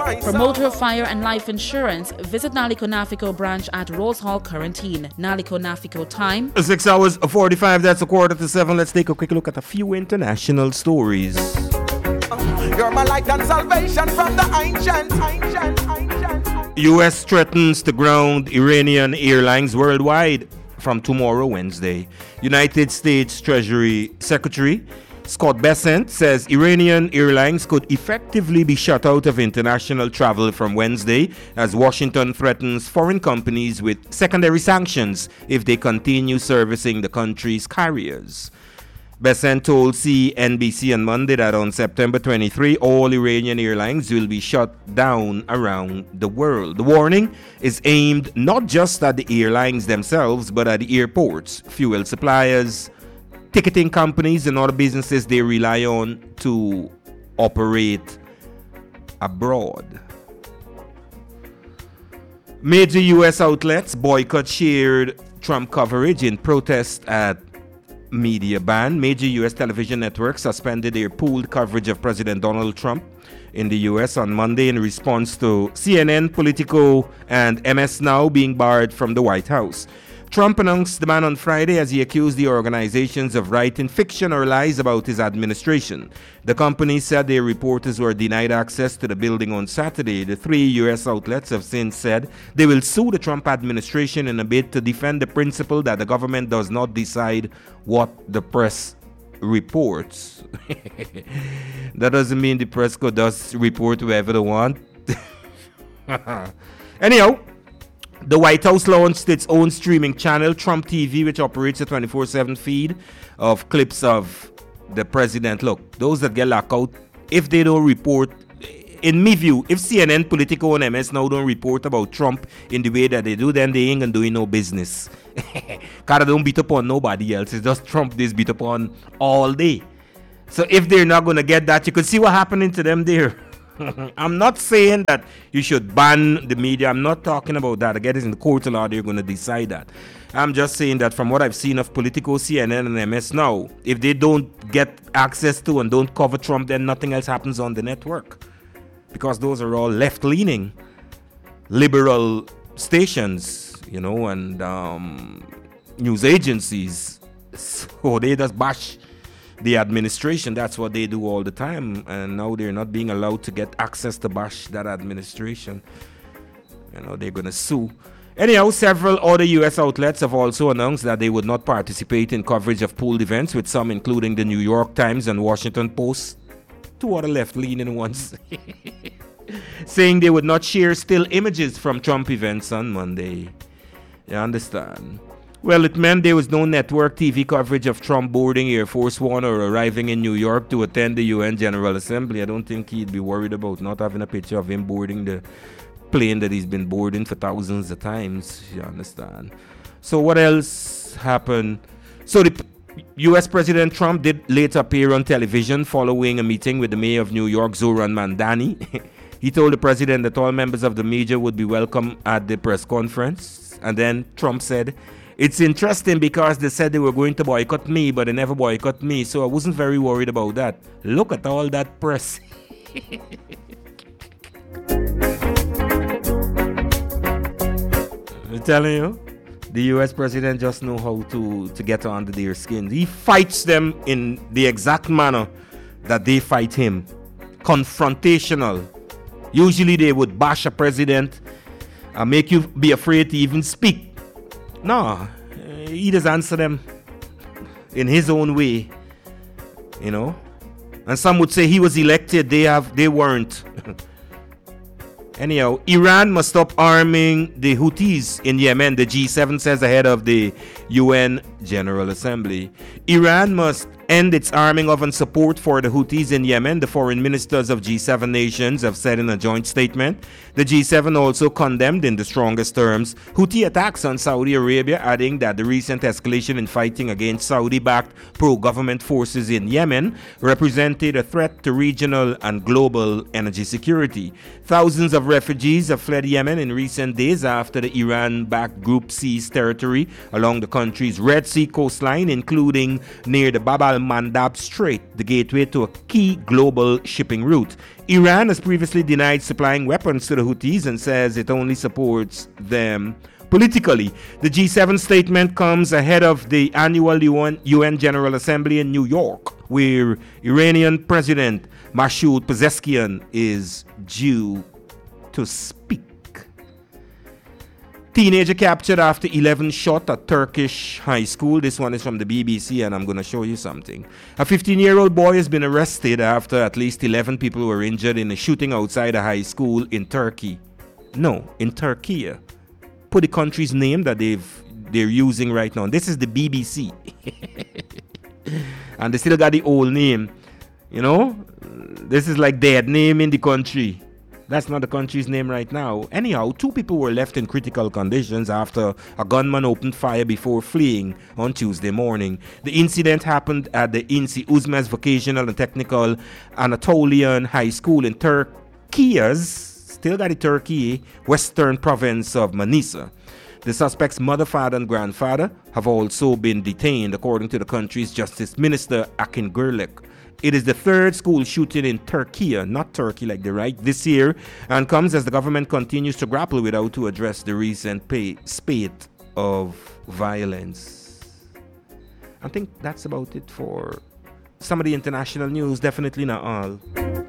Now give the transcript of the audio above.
For motor, fire and life insurance, visit Naliko Nafico branch at Rose Hall, Quarantine. Naliko Nafico time. 6 hours 45, that's 6:45. Let's take a quick look at a few international stories. You're my light and salvation from the ancient. U.S. threatens to ground Iranian airlines worldwide from tomorrow, Wednesday. United States Treasury Secretary Scott Bessent says Iranian airlines could effectively be shut out of international travel from Wednesday as Washington threatens foreign companies with secondary sanctions if they continue servicing the country's carriers. Bessent told CNBC on Monday that on September 23, all Iranian airlines will be shut down around the world. The warning is aimed not just at the airlines themselves, but at the airports, fuel suppliers, ticketing companies, and other businesses they rely on to operate abroad. Major U.S. outlets boycott shared Trump coverage in protest at media ban. Major U.S. television networks suspended their pooled coverage of President Donald Trump in the U.S. on Monday in response to CNN, Politico, and MS Now being barred from the White House. Trump announced the ban on Friday as he accused the organizations of writing fiction or lies about his administration. The company said their reporters were denied access to the building on Saturday. The three U.S. outlets have since said they will sue the Trump administration in a bid to defend the principle that the government does not decide what the press reports. That doesn't mean the press could just report whoever they want. Anyhow, the White House launched its own streaming channel, Trump TV, which operates a 24/7 feed of clips of the president. Look, those that get locked out, if they don't report, in my view, if CNN, Politico, and MS Now don't report about Trump in the way that they do, then they ain't gonna doing no business. Because they don't beat up on nobody else. It's just Trump this beat up on all day. So if they're not gonna get that, you could see what happening to them there. I'm not saying that you should ban the media. I'm not talking about that. Again, it's in the court of law. They're going to decide that. I'm just saying that from what I've seen of Politico, CNN, and MS Now, if they don't get access to and don't cover Trump, then nothing else happens on the network. Because those are all left-leaning, liberal stations, you know, and news agencies. So they just bash the administration. That's what they do all the time, and now they're not being allowed to get access to bash that administration. You know, they're gonna sue. Anyhow, several other U.S. outlets have also announced that they would not participate in coverage of pooled events, with some including the New York Times and Washington Post, two other left-leaning ones, saying they would not share still images from Trump events on Monday. You understand? Well, it meant there was no network TV coverage of Trump boarding Air Force One or arriving in New York to attend the UN General Assembly. I don't think he'd be worried about not having a picture of him boarding the plane that he's been boarding for thousands of times. You understand? So what else happened? So the U.S. President Trump did later appear on television following a meeting with the mayor of New York, Zohran Mamdani. He told the president that all members of the media would be welcome at the press conference. And then Trump said, "It's interesting because they said they were going to boycott me, but they never boycott me, so I wasn't very worried about that. Look at all that press." I'm telling you, the U.S. president just know how to get under their skin. He fights them in the exact manner that they fight him. Confrontational. Usually they would bash a president and make you be afraid to even speak. No, he just answer them in his own way, you know. And some would say he was elected. They weren't. Anyhow, Iran must stop arming the Houthis in Yemen, the G7 says ahead of the UN General Assembly. Iran must end its arming of and support for the Houthis in Yemen, the foreign ministers of G7 nations have said in a joint statement. The G7 also condemned in the strongest terms Houthi attacks on Saudi Arabia, adding that the recent escalation in fighting against Saudi-backed pro-government forces in Yemen represented a threat to regional and global energy security. Thousands of refugees have fled Yemen in recent days after the Iran-backed group seized territory along the country's Red Sea Sea coastline, including near the Bab al-Mandab Strait, the gateway to a key global shipping route. Iran has previously denied supplying weapons to the Houthis and says it only supports them politically. The G7 statement comes ahead of the annual UN General Assembly in New York, where Iranian President Masoud Pezeshkian is due to speak. Teenager captured after 11 shot at Turkish high school. This one is from the BBC, and I'm going to show you something. A 15-year-old boy has been arrested after at least 11 people were injured in a shooting outside a high school in Turkey. No, in Turkey. Put the country's name that they're using right now. This is the BBC. And they still got the old name. You know, this is like their name in the country. That's not the country's name right now. Anyhow, 2 people were left in critical conditions after a gunman opened fire before fleeing on Tuesday morning. The incident happened at the INSI Uzmez Vocational and Technical Anatolian High School in Turkey's, still got the Turkey, western province of Manisa. The suspect's mother, father, and grandfather have also been detained, according to the country's Justice Minister, Akin Gürlek. It is the 3rd school shooting in Turkey, not Turkey like the right, this year, and comes as the government continues to grapple with how to address the recent spate of violence. I think that's about it for some of the international news, definitely not all.